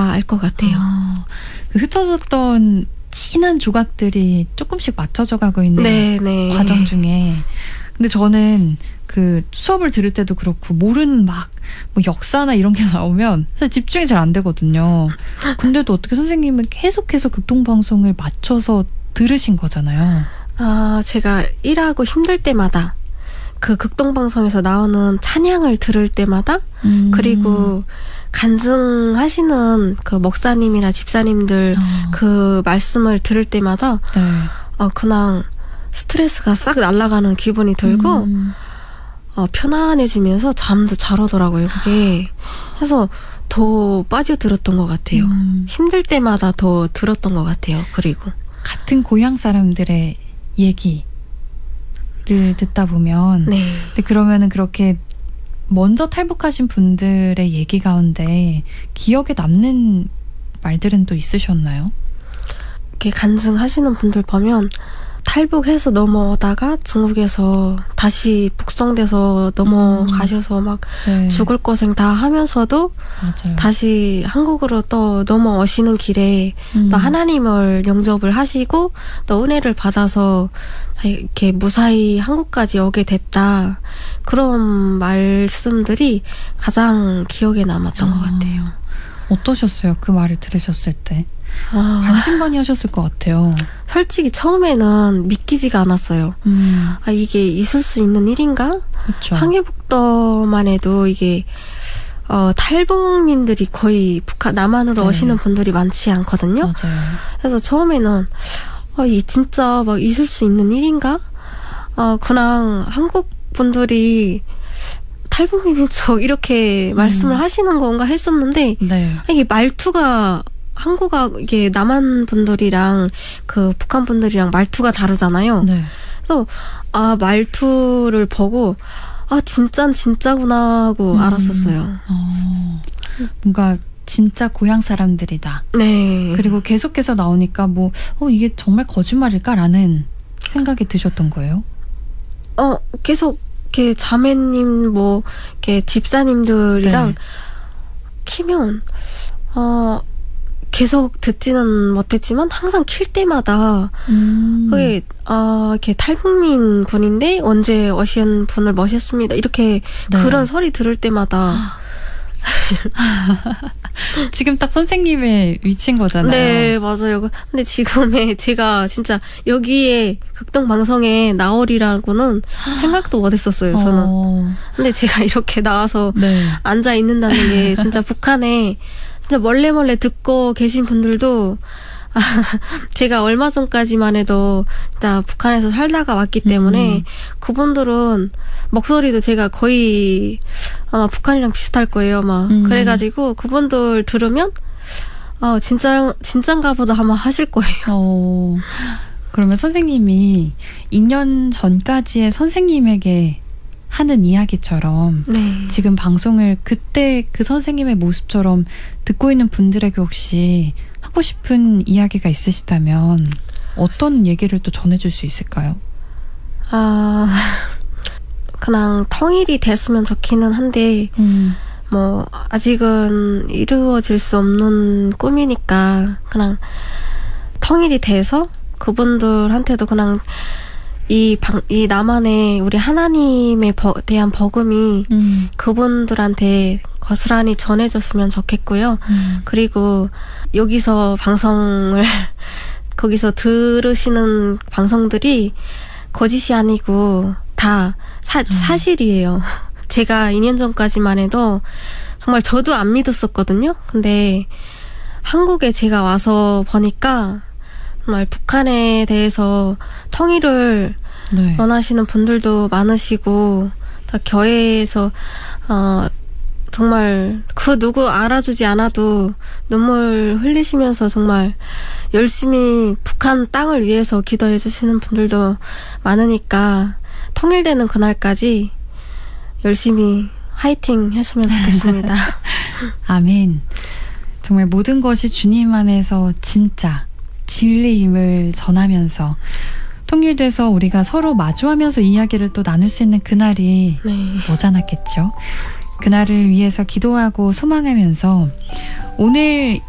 알 것 같아요. 그 흩어졌던 진한 조각들이 조금씩 맞춰져 가고 있는 네네. 과정 중에 근데 저는 그 수업을 들을 때도 그렇고 모르는 막 뭐 역사나 이런 게 나오면 사실 집중이 잘 안 되거든요. 근데도 어떻게 선생님은 계속해서 극동방송을 맞춰서 들으신 거잖아요. 제가 일하고 힘들 때마다 그 극동방송에서 나오는 찬양을 들을 때마다 그리고 간증하시는 그 목사님이나 집사님들 그 말씀을 들을 때마다 그냥 스트레스가 싹 날아가는 기분이 들고 편안해지면서 잠도 잘 오더라고요, 그게. 그래서 더 빠져들었던 것 같아요. 힘들 때마다 더 들었던 것 같아요, 그리고. 같은 고향 사람들의 얘기를 듣다 보면. 네. 근데 그러면은 그렇게 먼저 탈북하신 분들의 얘기 가운데 기억에 남는 말들은 또 있으셨나요? 이렇게 간증하시는 분들 보면 탈북해서 넘어오다가 중국에서 다시 북송돼서 넘어가셔서 막 죽을 고생 다 하면서도 맞아요. 다시 한국으로 또 넘어오시는 길에 또 하나님을 영접을 하시고 또 은혜를 받아서 이렇게 무사히 한국까지 오게 됐다. 그런 말씀들이 가장 기억에 남았던 것 같아요. 어떠셨어요? 그 말을 들으셨을 때? 반신반의하셨을 것 같아요. 솔직히 처음에는 믿기지가 않았어요. 이게 있을 수 있는 일인가? 그렇죠. 항해북도만 해도 이게 탈북민들이 거의 남한으로 오시는 분들이 많지 않거든요. 맞아요. 그래서 처음에는 이 진짜 막 있을 수 있는 일인가? 그냥 한국 분들이 탈북민인 척 이렇게 말씀을 하시는 건가 했었는데 이게 말투가 이게 남한 분들이랑 그 북한 분들이랑 말투가 다르잖아요. 그래서 말투를 보고 진짜구나 하고 알았었어요. 뭔가 진짜 고향 사람들이다. 네. 그리고 계속해서 나오니까 이게 정말 거짓말일까라는 생각이 드셨던 거예요? 계속 이렇게 자매님 이렇게 집사님들이랑 키면 계속 듣지는 못했지만 항상 킬 때마다 그게 이렇게 탈북민 분인데 언제 오신 분을 모셨습니다. 이렇게 그런 소리 들을 때마다 지금 딱 선생님의 위치인 거잖아요. 네, 맞아요. 근데 지금의 제가 진짜 여기에 극동방송에 나오리라고는 생각도 못했었어요, 저는. 근데 제가 이렇게 나와서 앉아 있는다는 게 진짜 북한에 진짜 몰래 듣고 계신 분들도 제가 얼마 전까지만 해도 진짜 북한에서 살다가 왔기 때문에 그분들은 목소리도 제가 거의 아마 북한이랑 비슷할 거예요. 그래가지고 그분들 들으면 진짠가 보다 아마 하실 거예요. 그러면 선생님이 2년 전까지의 선생님에게 하는 이야기처럼 지금 방송을 그때 그 선생님의 모습처럼 듣고 있는 분들에게 혹시 하고 싶은 이야기가 있으시다면 어떤 얘기를 또 전해줄 수 있을까요? 그냥 통일이 됐으면 좋기는 한데 아직은 이루어질 수 없는 꿈이니까 그냥 통일이 돼서 그분들한테도 그냥 이 남한의 우리 하나님에 대한 복음이 그분들한테 거스란히 전해졌으면 좋겠고요. 그리고 여기서 방송을 거기서 들으시는 방송들이 거짓이 아니고 다 사실이에요. 제가 2년 전까지만 해도 정말 저도 안 믿었었거든요. 근데 한국에 제가 와서 보니까 정말 북한에 대해서 통일을 원하시는 분들도 많으시고 다 교회에서 정말 그 누구 알아주지 않아도 눈물 흘리시면서 정말 열심히 북한 땅을 위해서 기도해 주시는 분들도 많으니까 통일되는 그날까지 열심히 화이팅 했으면 좋겠습니다. 아멘. 정말 모든 것이 주님 안에서 진짜 진리임을 전하면서 통일돼서 우리가 서로 마주하면서 이야기를 또 나눌 수 있는 그날이 오지 않았겠죠. 그날을 위해서 기도하고 소망하면서 오늘